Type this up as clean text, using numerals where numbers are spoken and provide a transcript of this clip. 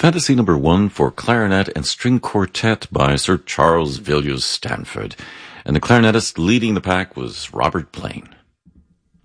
Fantasy number 1 for clarinet and string quartet by Sir Charles Villiers Stanford. And the clarinetist leading the pack was Robert Blaine.